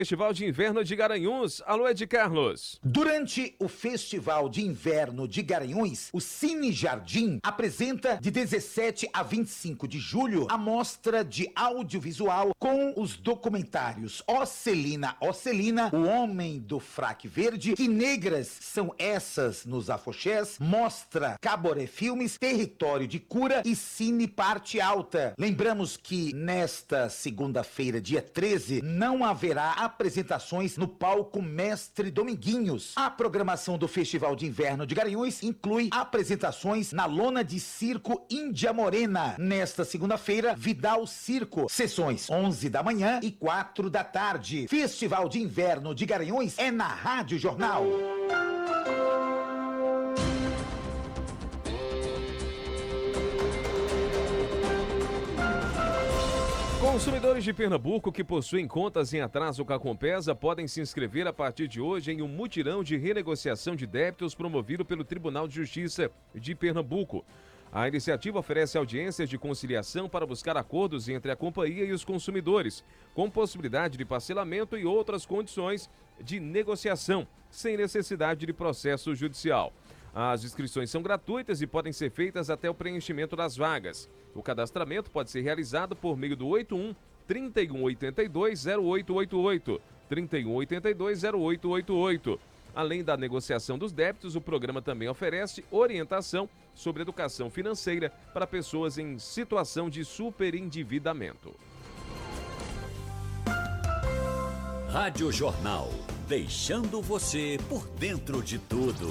Festival de Inverno de Garanhuns. Alô, Ed Carlos. Durante o Festival de Inverno de Garanhuns, o Cine Jardim apresenta de 17 a 25 de julho a mostra de audiovisual com os documentários Ó Celina, Ó Celina, O Homem do Fraque Verde, Que Negras São Essas nos Afoxés, Mostra Caboré Filmes, Território de Cura e Cine Parte Alta. Lembramos que nesta segunda-feira, dia 13, não haverá apresentações no palco Mestre Dominguinhos. A programação do Festival de Inverno de Garanhuns inclui apresentações na lona de circo Índia Morena. Nesta segunda-feira, Vidal Circo. Sessões 11 da manhã e 4 da tarde. Festival de Inverno de Garanhuns é na Rádio Jornal. Consumidores de Pernambuco que possuem contas em atraso com a Compesa podem se inscrever a partir de hoje em um mutirão de renegociação de débitos promovido pelo Tribunal de Justiça de Pernambuco. A iniciativa oferece audiências de conciliação para buscar acordos entre a companhia e os consumidores, com possibilidade de parcelamento e outras condições de negociação, sem necessidade de processo judicial. As inscrições são gratuitas e podem ser feitas até o preenchimento das vagas. O cadastramento pode ser realizado por meio do 81 3182 0888, 3182 0888. Além da negociação dos débitos, o programa também oferece orientação sobre educação financeira para pessoas em situação de superendividamento. Rádio Jornal, deixando você por dentro de tudo.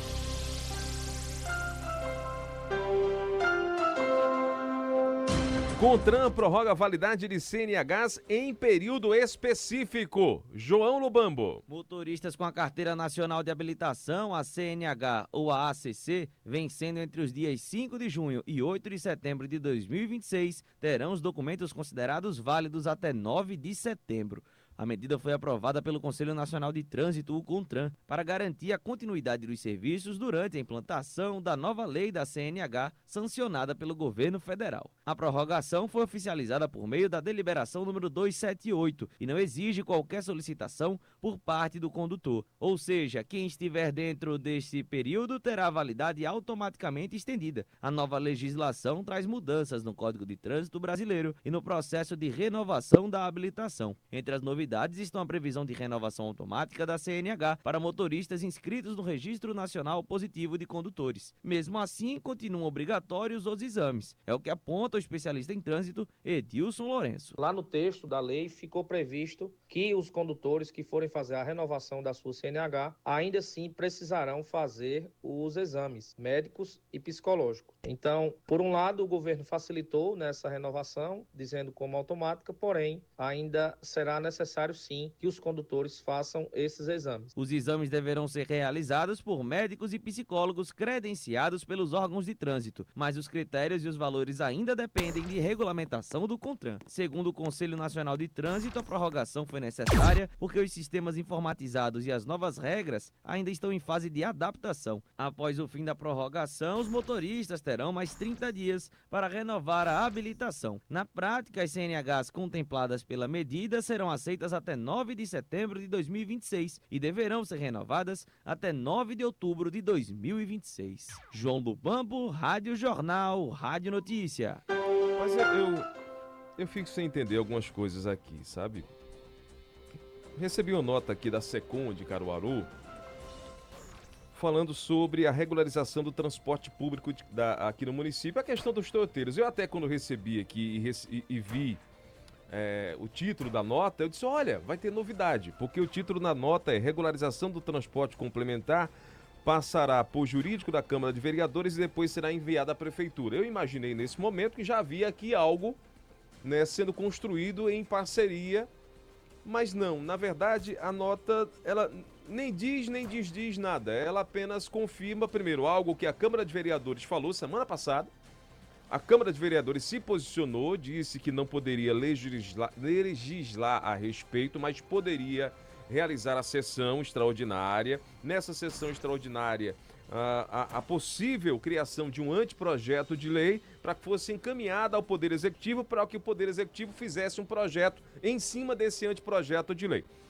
CONTRAN prorroga a validade de CNHs em período específico. João Lubambo. Motoristas com a Carteira Nacional de Habilitação, a CNH ou a ACC, vencendo entre os dias 5 de junho e 8 de setembro de 2026, terão os documentos considerados válidos até 9 de setembro. A medida foi aprovada pelo Conselho Nacional de Trânsito, o CONTRAN, para garantir a continuidade dos serviços durante a implantação da nova lei da CNH, sancionada pelo governo federal. A prorrogação foi oficializada por meio da deliberação número 278 e não exige qualquer solicitação por parte do condutor. Ou seja, quem estiver dentro deste período terá a validade automaticamente estendida. A nova legislação traz mudanças no Código de Trânsito Brasileiro e no processo de renovação da habilitação. Entre as novidades estão a previsão de renovação automática da CNH para motoristas inscritos no Registro Nacional Positivo de Condutores. Mesmo assim, continuam obrigatórios os exames. É o que aponta o especialista em trânsito Edilson Lourenço. Lá no texto da lei ficou previsto que os condutores que forem fazer a renovação da sua CNH ainda assim precisarão fazer os exames médicos e psicológicos. Então, por um lado, o governo facilitou nessa renovação, dizendo como automática, porém, ainda será necessário sim que os condutores façam esses exames. Os exames deverão ser realizados por médicos e psicólogos credenciados pelos órgãos de trânsito, mas os critérios e os valores ainda dependem de regulamentação do CONTRAN. Segundo o Conselho Nacional de Trânsito, a prorrogação foi necessária porque os sistemas informatizados e as novas regras ainda estão em fase de adaptação. Após o fim da prorrogação, os motoristas terão mais 30 dias para renovar a habilitação. Na prática, as CNHs contempladas pela medida serão aceitas até 9 de setembro de 2026 e deverão ser renovadas até 9 de outubro de 2026. João Lubambo, Rádio Jornal, Rádio Notícia. Mas eu fico sem entender algumas coisas aqui, sabe? Recebi uma nota aqui da SECOM de Caruaru falando sobre a regularização do transporte público aqui no município, a questão dos toyoteiros. Eu até quando recebi aqui e vi o título da nota, eu disse, olha, vai ter novidade, porque o título na nota é regularização do transporte complementar, passará por jurídico da Câmara de Vereadores e depois será enviado à Prefeitura. Eu imaginei nesse momento que já havia aqui algo, né, sendo construído em parceria, mas não, na verdade a nota, ela nem diz nem desdiz nada, ela apenas confirma, primeiro, algo que a Câmara de Vereadores falou semana passada. A Câmara de Vereadores se posicionou, disse que não poderia legislar a respeito, mas poderia realizar a sessão extraordinária. Nessa sessão extraordinária, a possível criação de um anteprojeto de lei para que fosse encaminhada ao Poder Executivo, para que o Poder Executivo fizesse um projeto em cima desse anteprojeto de lei.